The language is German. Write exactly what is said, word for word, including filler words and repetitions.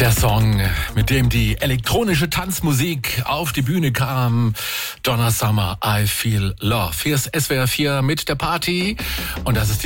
Der Song, mit dem die elektronische Tanzmusik auf die Bühne kam. Donna Summer, I Feel Love. Hier ist S W R vier mit der Party. Und das ist